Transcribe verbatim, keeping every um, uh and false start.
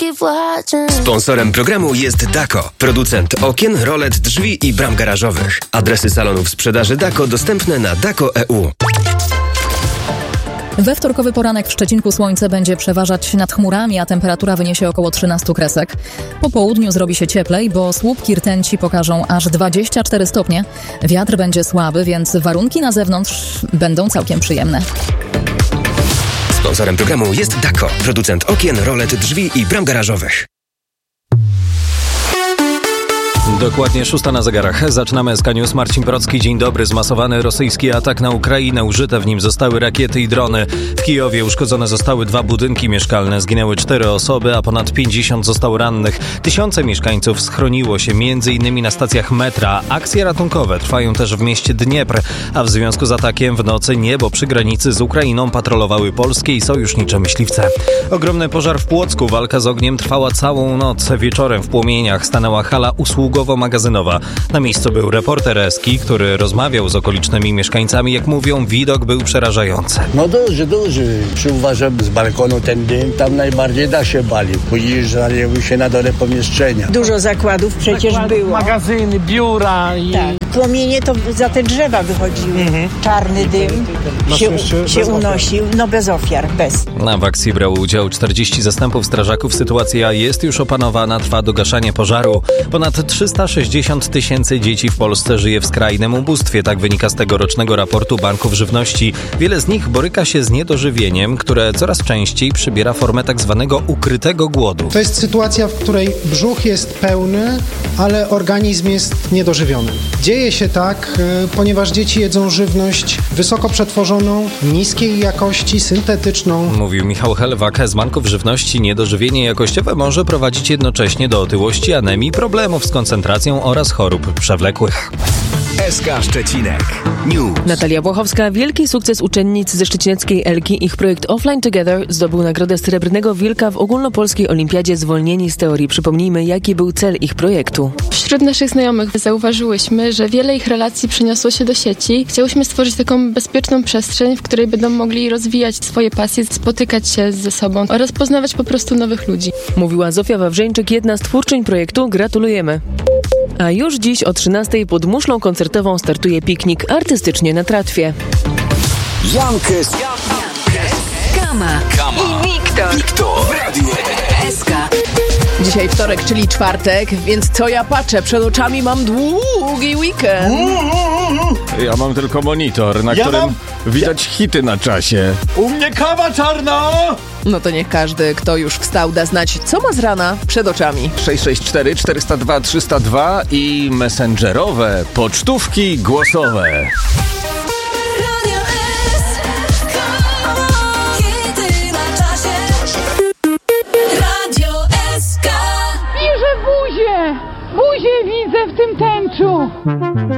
Sponsorem programu jest Dako, producent okien, rolet, drzwi i bram garażowych. Adresy salonów sprzedaży Dako dostępne na dako kropka e u. We wtorkowy poranek w Szczecinku słońce będzie przeważać nad chmurami, a temperatura wyniesie około trzynaście kresek. Po południu zrobi się cieplej, bo słupki rtęci pokażą aż dwadzieścia cztery stopnie. Wiatr będzie słaby, więc warunki na zewnątrz będą całkiem przyjemne. Sponsorem programu jest Dako, producent okien, rolet, drzwi i bram garażowych. Dokładnie szósta na zegarach. Zaczynamy S K News. Marcin Procki, dzień dobry. Zmasowany rosyjski atak na Ukrainę. Użyte w nim zostały rakiety i drony. W Kijowie uszkodzone zostały dwa budynki mieszkalne. Zginęły cztery osoby, a ponad pięćdziesiąt zostało rannych. Tysiące mieszkańców schroniło się między innymi na stacjach metra. Akcje ratunkowe trwają też w mieście Dniepr, a w związku z atakiem w nocy niebo przy granicy z Ukrainą patrolowały polskie i sojusznicze myśliwce. Ogromny pożar w Płocku. Walka z ogniem trwała całą noc. Wieczorem w płomieniach stanęła hala usługowo-magazynowa. Na miejscu był reporter Eski, który rozmawiał z okolicznymi mieszkańcami. Jak mówią, widok był przerażający. No duży, duży. Przyuważam z balkonu ten dym, tam najbardziej da się bali. Później zajęły się na dole pomieszczenia. Dużo zakładów przecież Zakłady, było. Magazyny, biura i... Tak. Płomienie to za te drzewa wychodziły. Mhm. Czarny dym się, się unosił, no bez ofiar, bez. Na w akcji brało udział czterdzieści zastępów strażaków. Sytuacja jest już opanowana, trwa dogaszanie pożaru. Ponad trzysta sześćdziesiąt tysięcy dzieci w Polsce żyje w skrajnym ubóstwie. Tak wynika z tegorocznego raportu Banków Żywności. Wiele z nich boryka się z niedożywieniem, które coraz częściej przybiera formę tak zwanego ukrytego głodu. To jest sytuacja, w której brzuch jest pełny, ale organizm jest niedożywiony. Dzieje się tak, ponieważ dzieci jedzą żywność wysoko przetworzoną, niskiej jakości, syntetyczną. Mówił Michał Helwak z Banków Żywności. Niedożywienie jakościowe może prowadzić jednocześnie do otyłości, anemii, problemów z koncentracją oraz chorób przewlekłych. S K Szczecinek News. Natalia Włochowska. Wielki sukces uczennic ze szczecineckiej Elki. Ich projekt Offline Together zdobył nagrodę Srebrnego Wilka w ogólnopolskiej olimpiadzie Zwolnieni z teorii. Przypomnijmy, jaki był cel ich projektu. Wśród naszych znajomych zauważyłyśmy, że wiele ich relacji przeniosło się do sieci. Chciałyśmy stworzyć taką bezpieczną przestrzeń, w której będą mogli rozwijać swoje pasje, spotykać się ze sobą oraz poznawać po prostu nowych ludzi. Mówiła Zofia Wawrzeńczyk, jedna z twórczyń projektu. Gratulujemy. A już dziś o trzynastej pod muszlą koncertową startuje piknik artystycznie na tratwie. Jankes, Kama i Wiktor, Wiktor w Radiu S K. Dzisiaj wtorek, czyli czwartek, więc co ja patrzę? Przed oczami mam długi weekend. Ja mam tylko monitor, na ja którym mam... widać hity na czasie. U mnie kawa czarna! No to niech każdy, kto już wstał, da znać, co ma z rana przed oczami. sześć sześć cztery czterysta dwa trzysta dwa i messengerowe pocztówki głosowe. Buzię! Buzię widzę w tym tęczu!